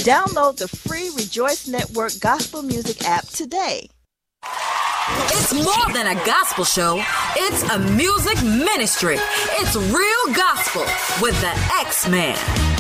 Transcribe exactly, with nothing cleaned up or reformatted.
Download the free Rejoice Network gospel music app today. It's more than a gospel show. It's a music ministry. It's real gospel with the X-Man.